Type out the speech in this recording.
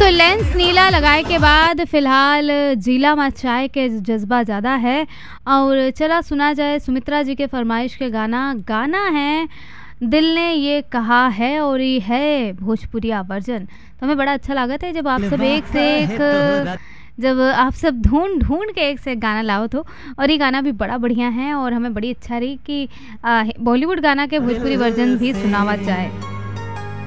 तो लेंस नीला लगाए के बाद फ़िलहाल जीला मचाए के जज़्बा ज़्यादा है और चला सुना जाए सुमित्रा जी के फ़रमाइश के गाना है दिल ने ये कहा है और ये है भोजपुरिया वर्जन। तो हमें बड़ा अच्छा लगा था जब आप सब एक से एक जब आप सब ढूंढ के एक से एक गाना लाओ तो, और ये गाना भी बड़ा बढ़िया है और हमें बड़ी अच्छा रही कि बॉलीवुड गाना के भोजपुरी वर्जन भी सुनावा जाए।